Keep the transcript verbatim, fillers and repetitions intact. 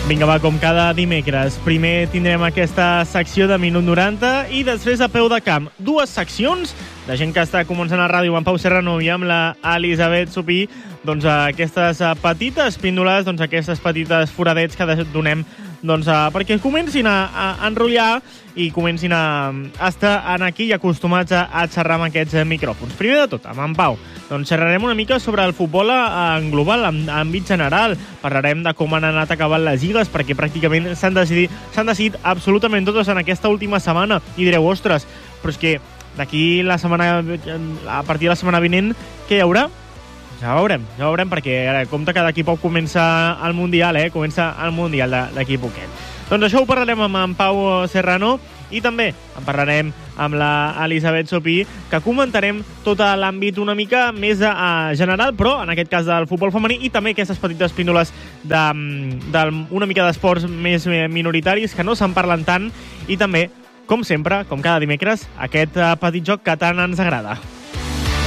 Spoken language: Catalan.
Vinga, va, com cada dimecres. Primer tindrem aquesta secció de Minut noranta i després a peu de camp. Dues seccions de gent que està començant a ràdio amb Pau Serrano i amb la Elisabet Supí. Doncs aquestes petites píndoles, doncs aquestes petites foradets que donem doncs, perquè comencin a, a enrotllar i comencin a, a estar aquí i acostumats a, a xerrar amb aquests micròfons. Primer de tot, amb en Pau, doncs xerrarem una mica sobre el futbol en global, en àmbit general. Parlarem de com han anat acabant les lligues, perquè pràcticament s'han decidit, s'han decidit absolutament totes en aquesta última setmana. I direu, ostres, però és que d'aquí la setmana, a partir de la setmana vinent, què hi haurà? Ja veurem, ja veurem, perquè ara, compte que d'aquí poc comença el Mundial, eh? Comença el Mundial d'aquí poquet. Doncs això ho parlarem amb en Pau Serrano i també en parlarem amb la Elisabet Supí, que comentarem tot l'àmbit una mica més uh, general, però en aquest cas del futbol femení, i també aquestes petites píndoles d'una mica d'esports més minoritaris que no se'n parlen tant, i també, com sempre, com cada dimecres, aquest uh, petit joc que tant ens agrada.